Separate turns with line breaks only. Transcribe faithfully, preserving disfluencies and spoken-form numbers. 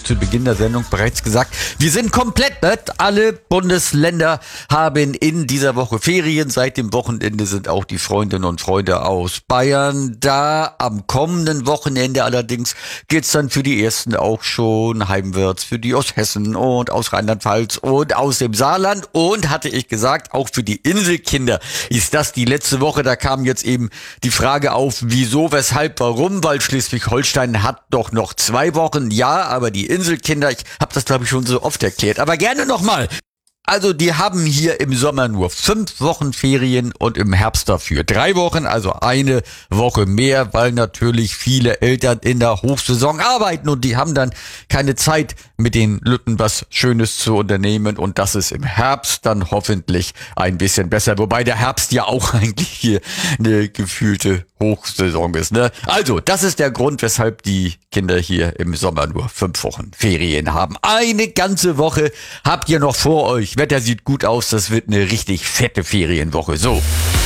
zu Beginn der Sendung bereits gesagt, wir sind komplett, ne? Alle Bundesländer haben in dieser Woche Ferien. Seit dem Wochenende sind auch die Freundinnen und Freunde aus Bayern da. Am kommenden Wochenende allerdings geht's dann für die ersten auch schon heimwärts, für die aus Hessen und aus Rheinland-Pfalz und aus dem Saarland. Und hatte ich gesagt, auch für die Inselkinder ist das die letzte Woche. Da kam jetzt eben die Frage auf, wieso, weshalb, warum, weil Schleswig-Holstein hat doch noch zwei Wochen. Ja, aber die Inselkinder, ich habe das glaube ich schon so oft erklärt, aber gerne nochmal. Also die haben hier im Sommer nur fünf Wochen Ferien und im Herbst dafür drei Wochen, also eine Woche mehr, weil natürlich viele Eltern in der Hochsaison arbeiten und die haben dann keine Zeit, mit den Lütten was Schönes zu unternehmen, und das ist im Herbst dann hoffentlich ein bisschen besser, wobei der Herbst ja auch eigentlich hier eine gefühlte Hochsaison ist, ne? Also, das ist der Grund, weshalb die Kinder hier im Sommer nur fünf Wochen Ferien haben. Eine ganze Woche habt ihr noch vor euch. Wetter sieht gut aus, das wird eine richtig fette Ferienwoche. So.